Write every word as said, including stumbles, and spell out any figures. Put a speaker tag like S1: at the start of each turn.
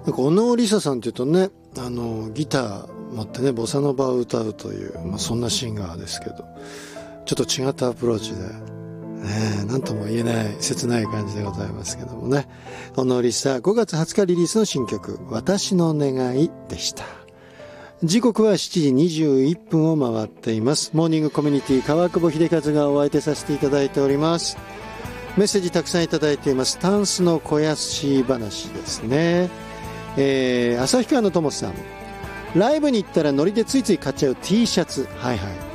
S1: なんか小野梨沙さんっていうとね、あのギター持ってねボサノバを歌うという、まあ、そんなシンガーですけど、ちょっと違ったアプローチでね、なんとも言えない切ない感じでございますけどもね。小野梨沙ごがつはつかリリースの新曲私の願いでした。時刻はしちじにじゅういっぷんを回っています。モーニングコミュニティ川久保秀和がお相手させていただいております。メッセージたくさんいただいています。タンスの肥やし話ですね。えー、旭川のともさん、ライブに行ったらノリでついつい買っちゃう T シャツ、はいはい